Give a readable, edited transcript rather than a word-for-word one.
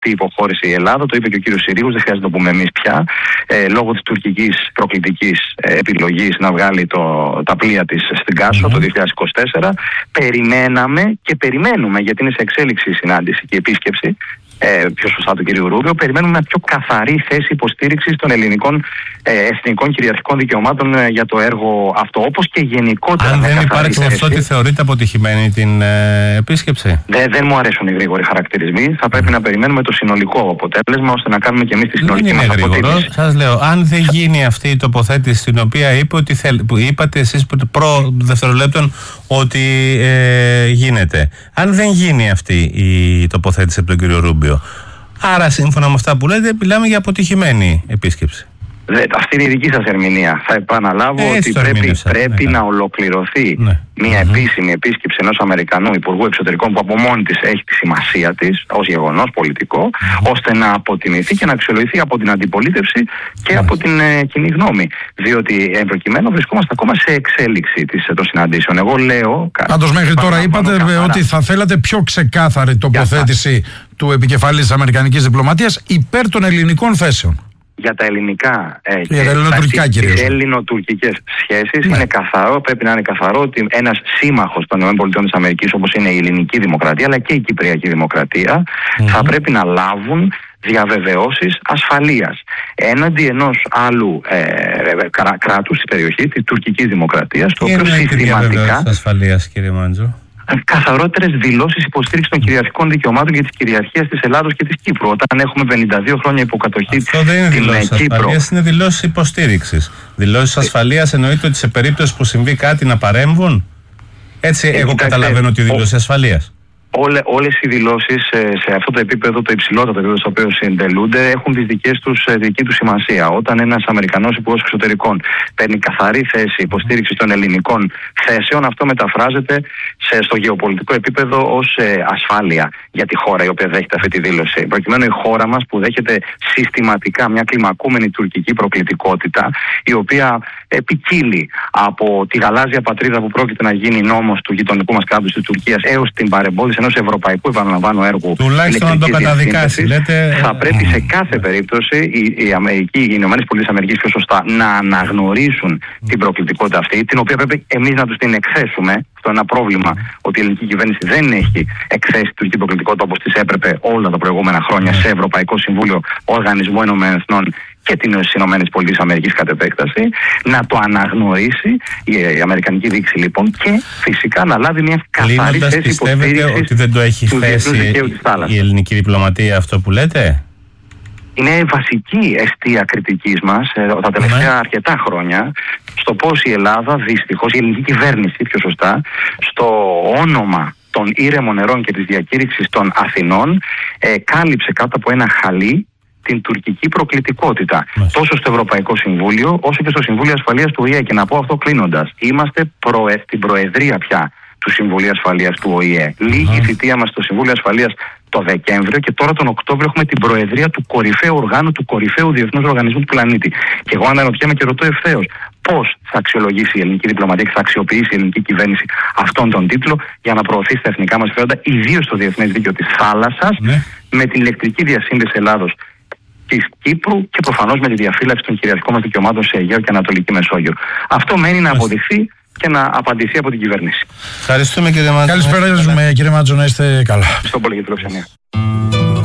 τι υποχώρησε η Ελλάδα. Το είπε και ο κύριος Συρίγος, δεν χρειάζεται να το πούμε εμείς πια. Λόγω της τουρκικής προκλητικής επιλογής να βγάλει τα πλοία της στην Κάσο το 2024, περιμέναμε και περιμένουμε, γιατί είναι σε εξέλιξη η συνάντηση και η επίσκεψη, πιο σωστά του κυρίου Ρούμπιο, περιμένουμε μια πιο καθαρή θέση υποστήριξης των ελληνικών εθνικών κυριαρχικών δικαιωμάτων για το έργο αυτό, όπως και γενικότερα. Αν δεν υπάρξει αυτό, τι θεωρείτε αποτυχημένη την επίσκεψη? Δεν μου αρέσουν οι γρήγοροι χαρακτηρισμοί. Θα πρέπει να περιμένουμε το συνολικό αποτέλεσμα, ώστε να κάνουμε και εμείς τη συνολική μας αποτίμηση. Δεν είναι γρήγορο. Σας λέω, αν δεν γίνει αυτή η τοποθέτηση την οποία που είπατε εσείς προ δευτερολέπτων ότι γίνεται, αν δεν γίνει αυτή η τοποθέτηση από τον κύριο Ρούμπιο, άρα σύμφωνα με αυτά που λέτε μιλάμε για αποτυχημένη επίσκεψη. Αυτή είναι η δική σας ερμηνεία. Θα επαναλάβω ότι πρέπει να ολοκληρωθεί μια επίσημη επίσκεψη ενός Αμερικανού Υπουργού Εξωτερικών, που από μόνη της έχει τη σημασία της ως γεγονός πολιτικό, ώστε να αποτιμηθεί και να αξιολογηθεί από την αντιπολίτευση και από την κοινή γνώμη. Διότι προκειμένου βρισκόμαστε ακόμα σε εξέλιξη των συναντήσεων. Εγώ λέω. Πάντως μέχρι τώρα είπατε ότι θα θέλατε πιο ξεκάθαρη τοποθέτηση του επικεφαλής της Αμερικανικής διπλωματίας υπέρ των ελληνικών θέσεων. Για τα ελληνικά και τις ελληνοτουρκικές σχέσεις είναι καθαρό, πρέπει να είναι καθαρό ότι ένας σύμμαχος των ΗΠΑ, όπως είναι η ελληνική δημοκρατία αλλά και η κυπριακή δημοκρατία, θα πρέπει να λάβουν διαβεβαιώσεις ασφαλείας έναντι ενός άλλου κράτους της περιοχής, της τουρκικής δημοκρατίας, το οποίο συστηματικά. Ασφαλείας, κύριε Μάντζο. Καθαρότερες δηλώσεις υποστήριξης των κυριαρχικών δικαιωμάτων και της κυριαρχίας της Ελλάδος και της Κύπρου. Όταν έχουμε 52 χρόνια υποκατοχή την Κύπρο. Αυτό δεν είναι δηλώσεις ασφαλείας, είναι δηλώσεις υποστήριξης. Δηλώσεις ασφαλείας εννοείται ότι σε περίπτωση που συμβεί κάτι να παρέμβουν. Έτσι εγώ καταλαβαίνω τη δήλωση ασφαλείας. Όλες οι δηλώσεις σε αυτό το επίπεδο, το υψηλότερο επίπεδο στο οποίο συντελούνται, έχουν τη δική τους σημασία. Όταν ένας Αμερικανός Υπουργός Εξωτερικών παίρνει καθαρή θέση υποστήριξης των ελληνικών θέσεων, αυτό μεταφράζεται στο γεωπολιτικό επίπεδο ως ασφάλεια για τη χώρα η οποία δέχεται αυτή τη δήλωση. Προκειμένου η χώρα μας, που δέχεται συστηματικά μια κλιμακούμενη τουρκική προκλητικότητα, η οποία ποικίλει από τη γαλάζια πατρίδα που πρόκειται να γίνει νόμος του γειτονικού μας κράτους της Τουρκίας έως την παρεμπόδιση ενός ευρωπαϊκού, επαναλαμβάνω, έργου. Τουλάχιστον να το καταδικάσει, λέτε. Θα πρέπει σε κάθε περίπτωση οι Ηνωμένες Πολιτείες Αμερικής, πιο σωστά, να αναγνωρίσουν την προκλητικότητα αυτή, την οποία πρέπει εμείς να τους την εκθέσουμε. Αυτό είναι ένα πρόβλημα, ότι η ελληνική κυβέρνηση δεν έχει εκθέσει την τουρκική προκλητικότητα όπως της έπρεπε όλα τα προηγούμενα χρόνια σε Ευρωπαϊκό Συμβούλιο, Οργανισμό Ηνωμένων Εθνών και τις Ηνωμένες Πολιτείες Αμερικής κατ' επέκταση, να το αναγνωρίσει η Αμερικανική δίκηση λοιπόν, και φυσικά να λάβει μια καθαρή θέση υποστήριξης. Πιστεύετε ότι δεν το έχει θέσει η ελληνική διπλωματία αυτό που λέτε? Είναι βασική αιστεία κριτικής μας τα τελευταία αρκετά χρόνια στο πώς η Ελλάδα, δυστυχώς, η ελληνική κυβέρνηση πιο σωστά, στο όνομα των ήρεμων νερών και της διακήρυξης των Αθηνών, κάλυψε κάτω από ένα χαλί την τουρκική προκλητικότητα, τόσο στο Ευρωπαϊκό Συμβούλιο όσο και στο Συμβούλιο Ασφαλείας του ΟΗΕ. Και να πω αυτό κλείνοντας, είμαστε στην προεδρία πια του Συμβουλίου Ασφαλείας του ΟΗΕ. Λίγη η θητεία μας στο Συμβούλιο Ασφαλείας το Δεκέμβριο και τώρα τον Οκτώβριο έχουμε την προεδρία του κορυφαίου οργάνου, του κορυφαίου διεθνούς οργανισμού του πλανήτη. Και εγώ αναρωτιέμαι και ρωτώ ευθέως, πώς θα αξιολογήσει η ελληνική διπλωματία και θα αξιοποιήσει η ελληνική κυβέρνηση αυτόν τον τίτλο για να προωθήσει τα εθνικά μας συμφέροντα, ιδίως στο διεθνές δίκαιο της θάλασσας, με την ηλεκτρική διασύνδεση Ελλάδος της Κύπρου και προφανώς με τη διαφύλαξη των κυριαρχικών μας δικαιωμάτων σε Αιγαίο και Ανατολική Μεσόγειο. Αυτό μένει να αποδειχθεί και να απαντηθεί από την κυβέρνηση. Ευχαριστούμε, κύριε Μάντζο. Καλησπέρα, κύριε Μάντζο, να είστε καλά. Ευχαριστώ πολύ για την φιλοξενία.